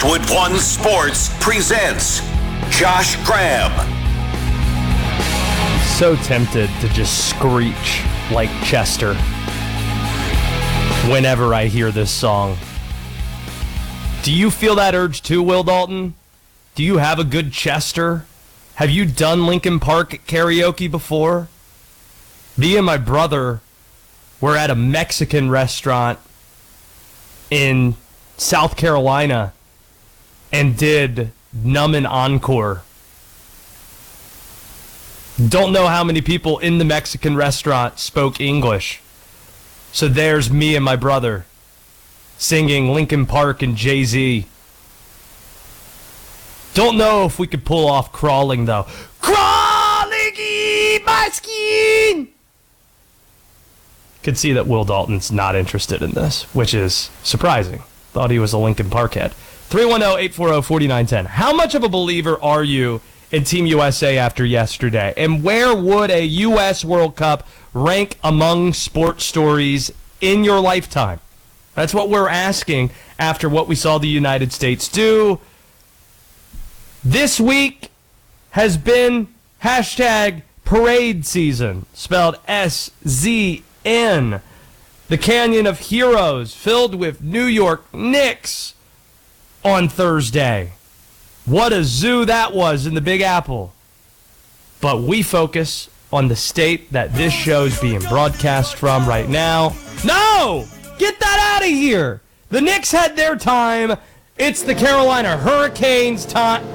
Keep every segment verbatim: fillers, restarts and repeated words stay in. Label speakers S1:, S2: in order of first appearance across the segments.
S1: Westwood One Sports presents Josh Graham.
S2: So tempted to just screech like Chester whenever I hear this song. Do you feel that urge too, Will Dalton? Do you have a good Chester? Have you done Linkin Park karaoke before? Me and my brother were at a Mexican restaurant in South Carolina and did Numbin' Encore. Don't know how many people in the Mexican restaurant spoke English. So there's me and my brother singing Linkin Park and Jay-Z. Don't know if we could pull off crawling, though. Crawling in my skin! Could see that Will Dalton's not interested in this, which is surprising. Thought he was a Linkin Park head. three one zero, eight four zero, four nine one zero. How much of a believer are you in Team U S A after yesterday? And where would a U S World Cup rank among sports stories in your lifetime? That's what we're asking after what we saw the United States do. This week has been hashtag parade season, spelled S Z N. The Canyon of Heroes filled with New York Knicks on Thursday. What a zoo that was in the Big Apple. But we focus on the state that this show's being broadcast from right now. No! Get that out of here! The Knicks had their time. It's the Carolina Hurricanes' time.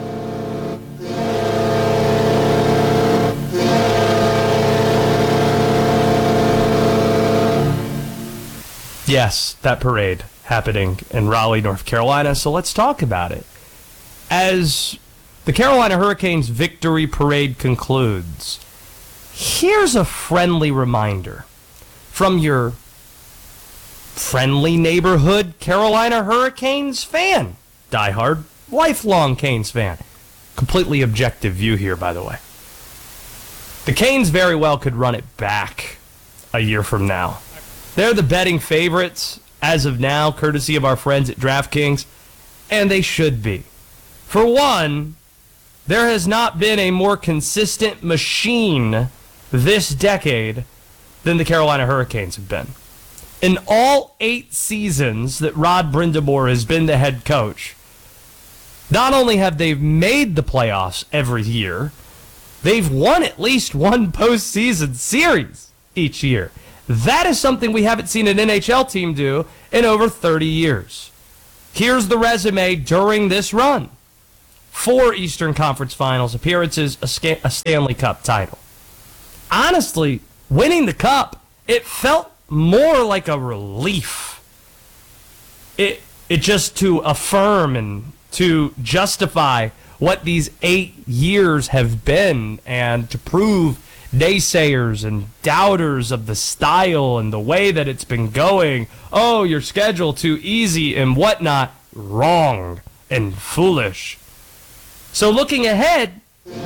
S2: Yes, that parade happening in Raleigh, North Carolina, so let's talk about it. As the Carolina Hurricanes victory parade concludes, here's a friendly reminder from your friendly neighborhood Carolina Hurricanes fan, diehard, lifelong Canes fan. Completely objective view here, by the way. The Canes very well could run it back a year from now. They're the betting favorites as of now, courtesy of our friends at DraftKings, and they should be. For one, there has not been a more consistent machine this decade than the Carolina Hurricanes have been. In all eight seasons that Rod Brind'Amour has been the head coach, not only have they made the playoffs every year, they've won at least one postseason series each year. That is something we haven't seen an N H L team do in over thirty years. Here's the resume during this run. Four Eastern Conference Finals appearances, a, Sca- a Stanley Cup title. Honestly, winning the Cup, it felt more like a relief. It, it just to affirm and to justify what these eight years have been and to prove naysayers and doubters of the style and the way that it's been going, oh, your schedule too easy and whatnot, wrong and foolish. So looking ahead,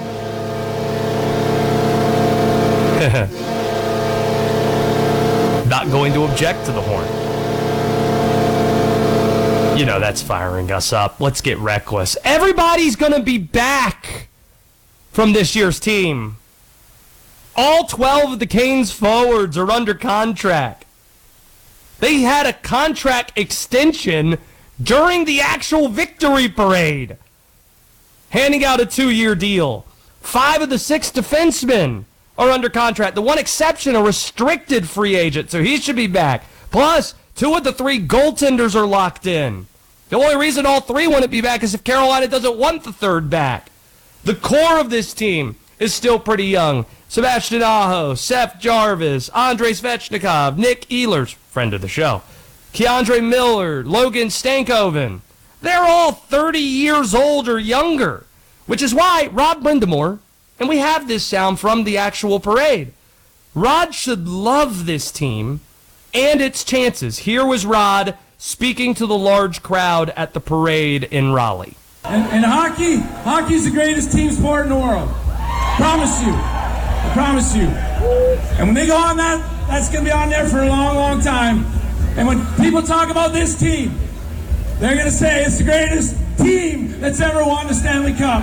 S2: not going to object to the horn. You know, that's firing us up. Let's get reckless. Everybody's going to be back from this year's team. All twelve of the Canes forwards are under contract. They had a contract extension during the actual victory parade, handing out a two-year deal. Five of the six defensemen are under contract. The one exception, a restricted free agent, so he should be back. Plus, two of the three goaltenders are locked in. The only reason all three wouldn't be back is if Carolina doesn't want the third back. The core of this team is still pretty young. Sebastian Aho, Seth Jarvis, Andrei Svechnikov, Nick Ehlers, friend of the show, Keandre Miller, Logan Stankoven. They're all thirty years old or younger, which is why Rod Brind'Amour, and we have this sound from the actual parade, Rod should love this team and its chances. Here was Rod speaking to the large crowd at the parade in Raleigh.
S3: And, and hockey, hockey's the greatest team sport in the world. Promise you. I promise you. And when they go on that, that's going to be on there for a long, long time. And when people talk about this team, they're going to say it's the greatest team that's ever won the Stanley Cup.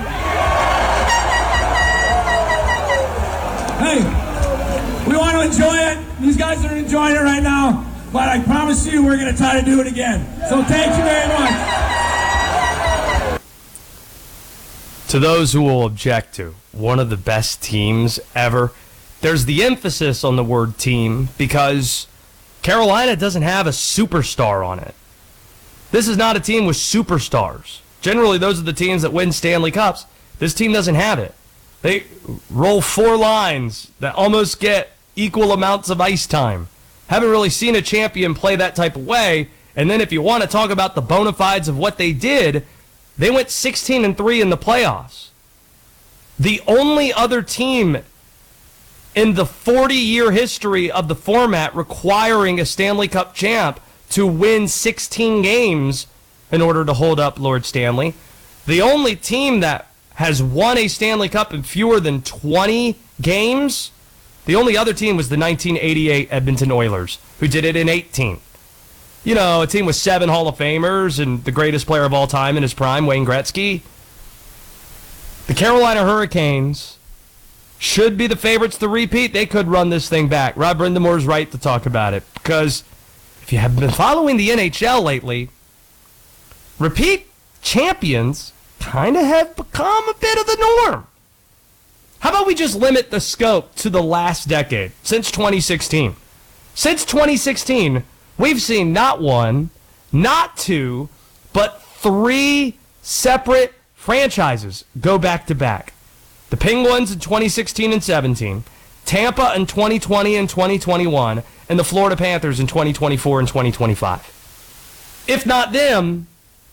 S3: Hey, we want to enjoy it. These guys are enjoying it right now, but I promise you we're going to try to do it again. So thank you very much.
S2: To those who will object to one of the best teams ever, there's the emphasis on the word team because Carolina doesn't have a superstar on it. This is not a team with superstars. Generally, those are the teams that win Stanley Cups. This team doesn't have it. They roll four lines that almost get equal amounts of ice time. Haven't really seen a champion play that type of way. And then if you want to talk about the bona fides of what they did, they went sixteen and three in the playoffs. The only other team in the forty-year history of the format requiring a Stanley Cup champ to win sixteen games in order to hold up Lord Stanley. The only team that has won a Stanley Cup in fewer than twenty games, the only other team was the nineteen eighty-eight Edmonton Oilers, who did it in eighteen. You know, a team with seven Hall of Famers and the greatest player of all time in his prime, Wayne Gretzky. The Carolina Hurricanes should be the favorites to repeat. They could run this thing back. Rob Brindamore's right to talk about it, because if you have been following the N H L lately, repeat champions kind of have become a bit of the norm. How about we just limit the scope to the last decade, since twenty sixteen? Since twenty sixteen, we've seen not one, not two, but three separate franchises go back to back. The Penguins in twenty sixteen and seventeen, Tampa in twenty twenty and twenty twenty-one, and the Florida Panthers in twenty twenty-four and twenty twenty-five. If not them,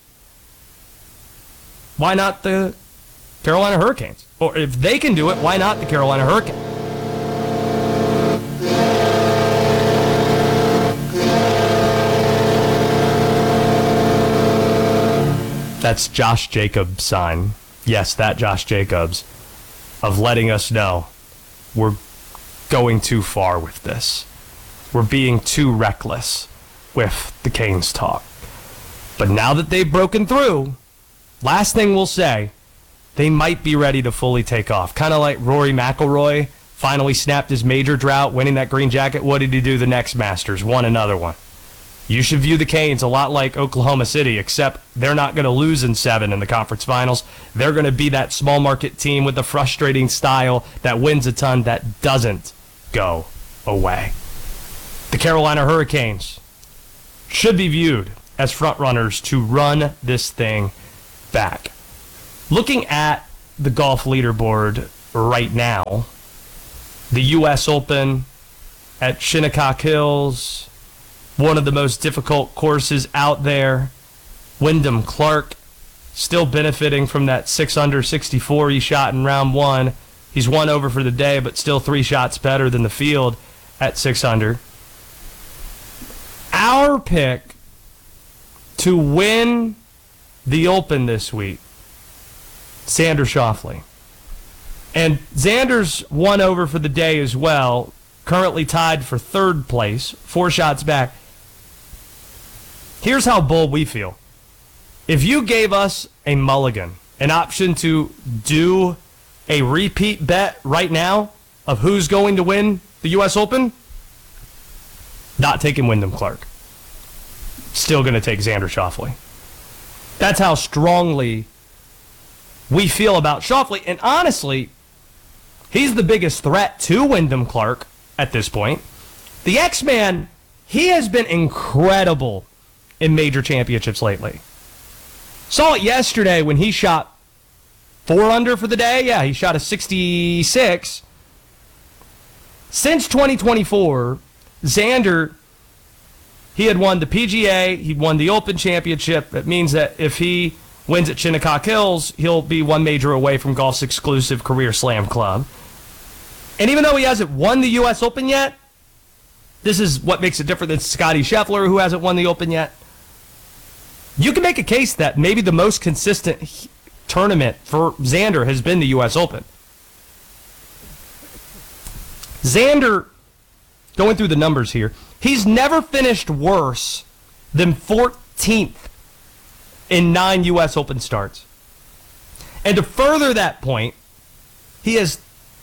S2: why not the Carolina Hurricanes? Or if they can do it, why not the Carolina Hurricanes? That's Josh Jacobs' sign. Yes, that Josh Jacobs, of letting us know we're going too far with this. We're being too reckless with the Canes talk. But now that they've broken through, last thing we'll say, they might be ready to fully take off. Kind of like Rory McIlroy finally snapped his major drought, winning that green jacket. What did he do the next Masters? Won another one. You should view the Canes a lot like Oklahoma City, except they're not going to lose in seven in the conference finals. They're going to be that small market team with a frustrating style that wins a ton that doesn't go away. The Carolina Hurricanes should be viewed as frontrunners to run this thing back. Looking at the golf leaderboard right now, the U S Open at Shinnecock Hills, one of the most difficult courses out there. Wyndham Clark still benefiting from that six under sixty-four he shot in round one. He's one over for the day, but still three shots better than the field at six under. Our pick to win the Open this week, Xander Schauffele. And Xander's one over for the day as well, currently tied for third place, four shots back. Here's how bold we feel. If you gave us a mulligan, an option to do a repeat bet right now of who's going to win the U S Open, not taking Wyndham Clark. Still going to take Xander Schauffele. That's how strongly we feel about Schauffele. And honestly, he's the biggest threat to Wyndham Clark at this point. The X-Man, he has been incredible in major championships lately. Saw it yesterday when he shot four under for the day. Yeah, he shot a sixty-six. Since twenty twenty-four, Xander, he had won the P G A, he'd won the Open Championship. That means that if he wins at Shinnecock Hills, he'll be one major away from golf's exclusive Career Slam Club. And even though he hasn't won the U S Open yet, this is what makes it different than Scottie Scheffler, who hasn't won the Open yet. You can make a case that maybe the most consistent tournament for Xander has been the U S Open. Xander, going through the numbers here, he's never finished worse than fourteenth in nine U S Open starts. And to further that point, he has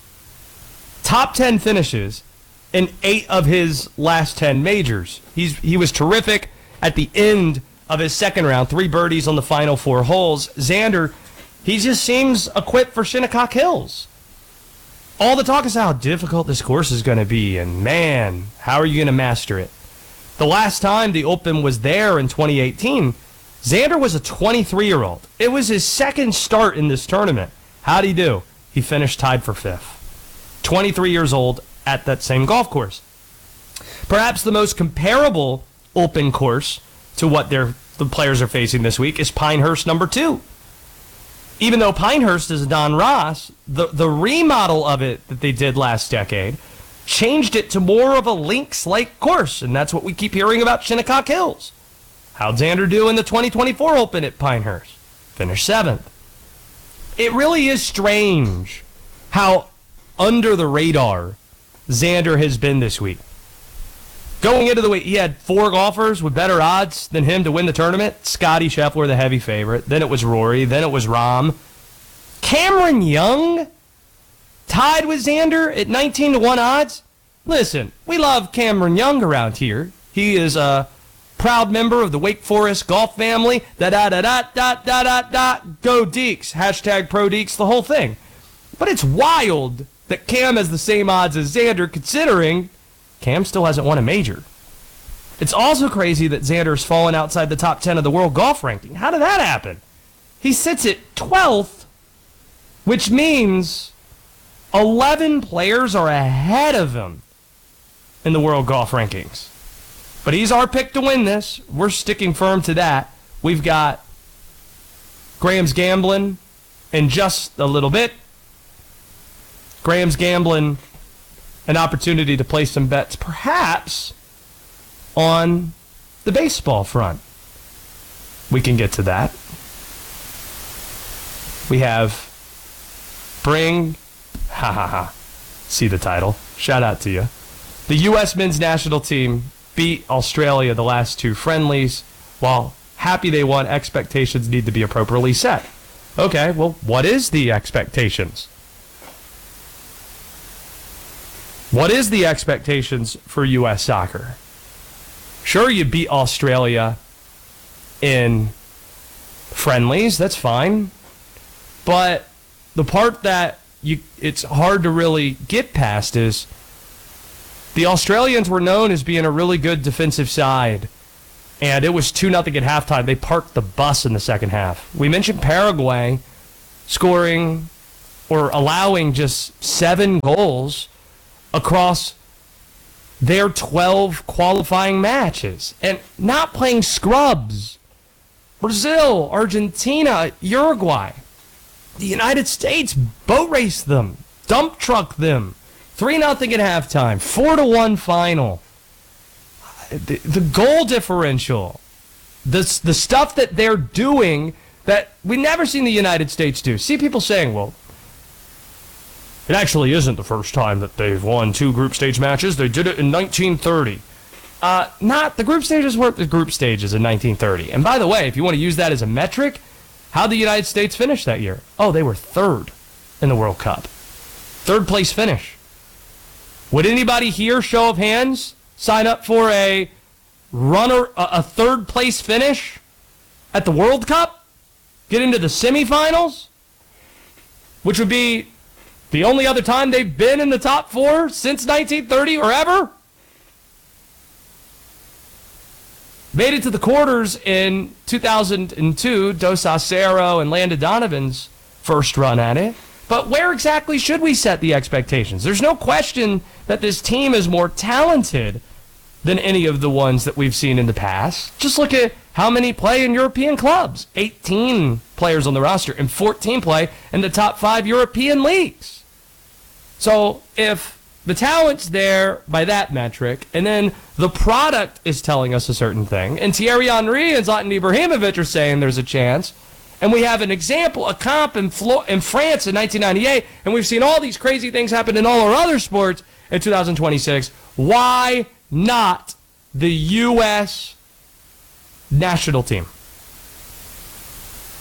S2: top ten finishes in eight of his last ten majors. He's He was terrific at the end of his second round, three birdies on the final four holes. Xander, he just seems equipped for Shinnecock Hills. All the talk is how difficult this course is going to be, and man, how are you going to master it? The last time the Open was there in twenty eighteen, Xander was a twenty-three-year-old. It was his second start in this tournament. How'd he do? He finished tied for fifth. twenty-three years old at that same golf course. Perhaps the most comparable Open course to what they're, the players are facing this week is Pinehurst number two. Even though Pinehurst is a Don Ross, the, the remodel of it that they did last decade changed it to more of a links-like course, and that's what we keep hearing about Shinnecock Hills. How'd Xander do in the twenty twenty-four Open at Pinehurst? Finished seventh. It really is strange how under the radar Xander has been this week. Going into the week, he had four golfers with better odds than him to win the tournament. Scotty Scheffler, the heavy favorite. Then it was Rory. Then it was Rahm. Cameron Young tied with Xander at nineteen to one odds. Listen, we love Cameron Young around here. He is a proud member of the Wake Forest golf family. Da-da-da-da-da-da-da-da. Go Deeks. Hashtag Pro Deeks, the whole thing. But it's wild that Cam has the same odds as Xander, considering Cam still hasn't won a major. It's also crazy that Xander's fallen outside the top ten of the world golf ranking. How did that happen? He sits at twelfth, which means eleven players are ahead of him in the world golf rankings. But he's our pick to win this. We're sticking firm to that. We've got Graham's Gambling in just a little bit. Graham's Gambling, an opportunity to place some bets, perhaps on the baseball front. We can get to that. We have Bring, ha ha ha, see the title. Shout out to you. The U S men's national team beat Australia the last two friendlies. While happy they won, expectations need to be appropriately set. Okay, well, what is the expectations? What is the expectations for U S soccer? Sure, you beat Australia in friendlies. That's fine. But the part that you it's hard to really get past is the Australians were known as being a really good defensive side. And it was two nothing at halftime. They parked the bus in the second half. We mentioned Paraguay scoring or allowing just seven goals across their twelve qualifying matches and not playing scrubs. Brazil, Argentina, Uruguay. The United States boat raced them, dump trucked them. three nothing at halftime, four to one final. The, the goal differential, the, the stuff that they're doing that we never seen the United States do. See people saying, well, it actually isn't the first time that they've won two group stage matches. They did it in nineteen thirty. Uh, not, the group stages weren't the group stages in nineteen thirty. And by the way, if you want to use that as a metric, how'd the United States finish that year? Oh, they were third in the World Cup. Third place finish. Would anybody here, show of hands, sign up for a runner, a, a third place finish at the World Cup? Get into the semifinals? Which would be the only other time they've been in the top four since nineteen thirty or ever? Made it to the quarters in two thousand two, Dos Acero and Landon Donovan's first run at it. But where exactly should we set the expectations? There's no question that this team is more talented than any of the ones that we've seen in the past. Just look at how many play in European clubs. eighteen players on the roster and fourteen play in the top five European leagues. So if the talent's there by that metric, and then the product is telling us a certain thing, and Thierry Henry and Zlatan Ibrahimovic are saying there's a chance, and we have an example, a comp in, Flo- in France in nineteen ninety-eight, and we've seen all these crazy things happen in all our other sports in two thousand twenty-six, why not the U S national team?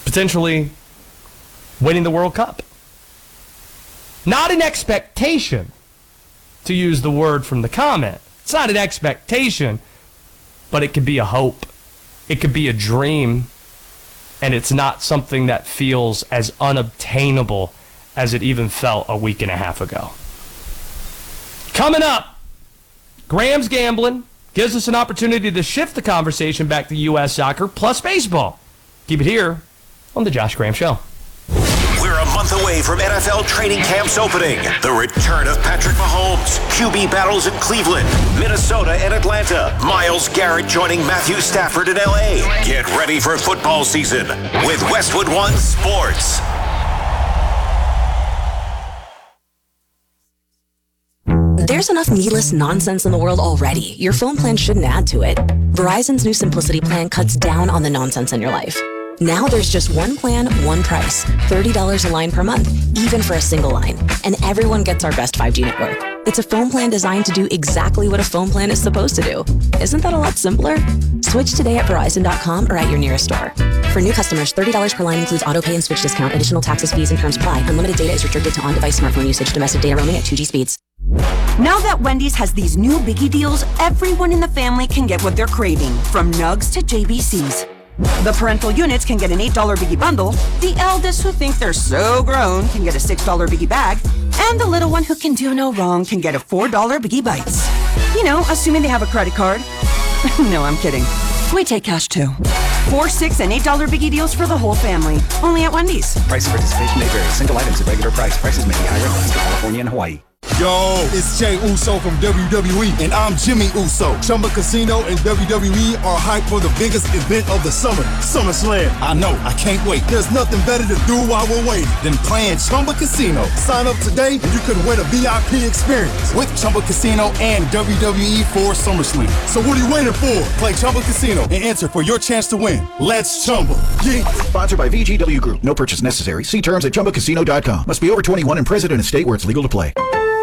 S2: potentially winning the World Cup. Not an expectation, to use the word from the comment. It's not an expectation, but it could be a hope. It could be a dream, and it's not something that feels as unobtainable as it even felt a week and a half ago. Coming up, Graham's Gambling gives us an opportunity to shift the conversation back to U S soccer plus baseball. Keep it here on The Josh Graham Show.
S1: We're a month away from N F L training camps opening. The return of Patrick Mahomes, Q B battles in Cleveland, Minnesota, and Atlanta. Myles Garrett joining Matthew Stafford in L A. Get ready for football season with Westwood One Sports.
S4: There's enough needless nonsense in the world already. Your phone plan shouldn't add to it. Verizon's new Simplicity plan cuts down on the nonsense in your life. Now there's just one plan, one price. thirty dollars a line per month, even for a single line. And everyone gets our best five G network. It's a phone plan designed to do exactly what a phone plan is supposed to do. Isn't that a lot simpler? Switch today at Verizon dot com or at your nearest store. For new customers, thirty dollars per line includes auto pay and switch discount. Additional taxes, fees, and terms apply. Unlimited data is restricted to on-device smartphone usage. Domestic data roaming at two G speeds.
S5: Now that Wendy's has these new biggie deals, everyone in the family can get what they're craving, from nugs to J B Cs. The parental units can get an eight dollar biggie bundle, the eldest who think they're so grown can get a six dollar biggie bag, and the little one who can do no wrong can get a four dollar biggie bites. You know, assuming they have a credit card. No, I'm kidding. We take cash too. Four, six, and eight dollar biggie deals for the whole family. Only at Wendy's.
S6: Price and participation may vary. Single items at regular price. Prices may be higher in Alaska, California, and Hawaii.
S7: Yo, it's Jey Uso from W W E, and I'm Jimmy Uso. Chumba Casino and W W E are hyped for the biggest event of the summer, SummerSlam. I know, I can't wait. There's nothing better to do while we're waiting than playing Chumba Casino. Sign up today and you could win a V I P experience with Chumba Casino and W W E for SummerSlam. So what are you waiting for? Play Chumba Casino and enter for your chance to win. Let's Chumba. Yeah.
S6: Sponsored by V G W Group. No purchase necessary. See terms at chumba casino dot com. Must be over twenty-one and present in a state where it's legal to play.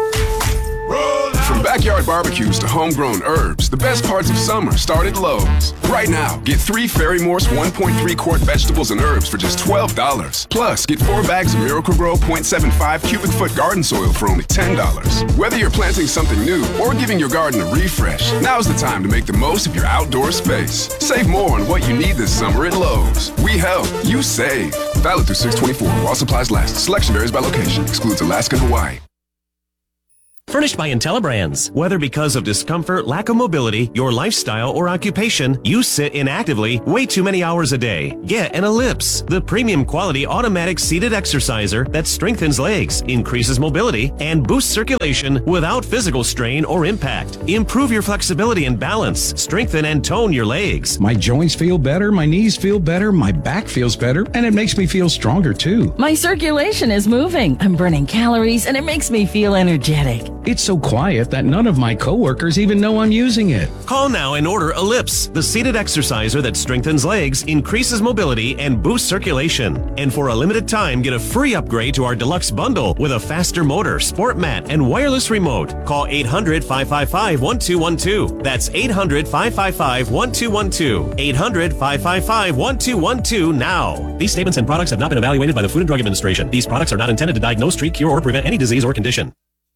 S8: From backyard barbecues to homegrown herbs, the best parts of summer start at Lowe's. Right now, get three Ferry-Morse one point three quart vegetables and herbs for just twelve dollars. Plus, get four bags of Miracle-Gro point seven five cubic foot garden soil for only ten dollars. Whether you're planting something new or giving your garden a refresh, now's the time to make the most of your outdoor space. Save more on what you need this summer at Lowe's. We help, you save. Valid through six twenty-four while supplies last. Selection varies by location. Excludes Alaska and Hawaii.
S9: Furnished by IntelliBrands. Whether because of discomfort, lack of mobility, your lifestyle, or occupation, you sit inactively way too many hours a day. Get an Ellipse, the premium quality automatic seated exerciser that strengthens legs, increases mobility, and boosts circulation without physical strain or impact. Improve your flexibility and balance. Strengthen and tone your legs.
S10: My joints feel better, my knees feel better, my back feels better, and it makes me feel stronger too.
S11: My circulation is moving. I'm burning calories, and it makes me feel energetic.
S10: It's so quiet that none of my coworkers even know I'm using it.
S9: Call now and order Ellipse, the seated exerciser that strengthens legs, increases mobility, and boosts circulation. And for a limited time, get a free upgrade to our deluxe bundle with a faster motor, sport mat, and wireless remote. Call eight hundred, five five five, one two one two. That's eight hundred, five five five, one two one two. eight hundred, five five five, one two one two now. These statements and products have not been evaluated by the Food and Drug Administration. These products are not intended to diagnose, treat, cure, or prevent any disease or condition.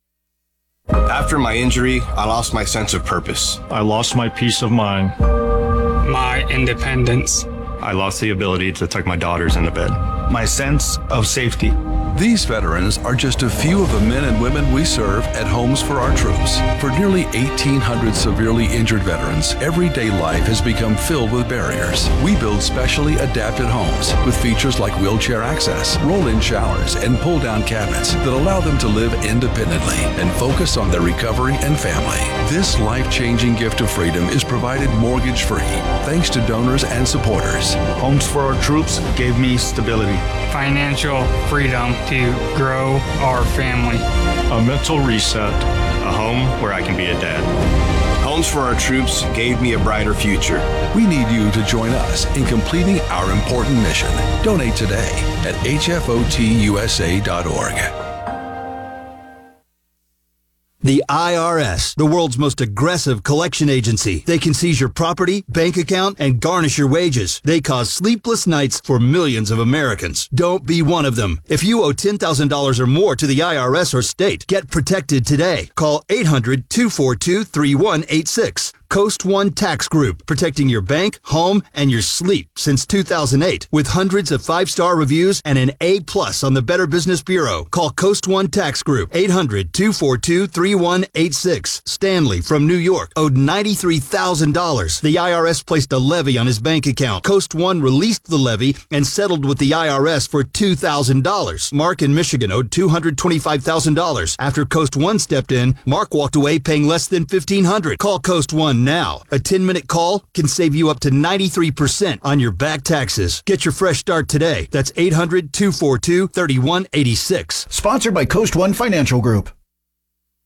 S12: After my injury, I lost my sense of purpose.
S13: I lost my peace of mind.
S14: My independence.
S13: I lost the ability to tuck my daughters into bed.
S15: My sense of safety. These veterans are just a few of the men and women we serve at Homes for Our Troops. For nearly eighteen hundred severely injured veterans, everyday life has become filled with barriers. We build specially adapted homes with features like wheelchair access, roll-in showers, and pull-down cabinets that allow them to live independently and focus on their recovery and family. This life-changing gift of freedom is provided mortgage-free thanks to donors and supporters.
S13: Homes for Our Troops gave me stability,
S14: financial freedom to grow our family,
S13: a mental reset, a home where I can be a dad.
S12: Homes for Our Troops gave me a brighter future.
S15: We need you to join us in completing our important mission. Donate today at H F O T U S A dot org.
S16: The I R S, the world's most aggressive collection agency. They can seize your property, bank account, and garnish your wages. They cause sleepless nights for millions of Americans. Don't be one of them. If you owe ten thousand dollars or more to the I R S or state, get protected today. Call eight hundred, two four two, three one eight six. Coast One Tax Group, protecting your bank, home, and your sleep since two thousand eight. With hundreds of five-star reviews and an A plus on the Better Business Bureau. Call Coast One Tax Group, eight hundred, two four two, three one eight six. Stanley from New York owed ninety-three thousand dollars. The I R S placed a levy on his bank account. Coast One released the levy and settled with the I R S for two thousand dollars. Mark in Michigan owed two hundred twenty-five thousand dollars. After Coast One stepped in, Mark walked away paying less than fifteen hundred dollars. Call Coast One now. A ten-minute call can save you up to ninety-three percent on your back taxes. Get your fresh start today. That's eight hundred, two four two, three one eight six.
S6: Sponsored by Coast One Financial Group.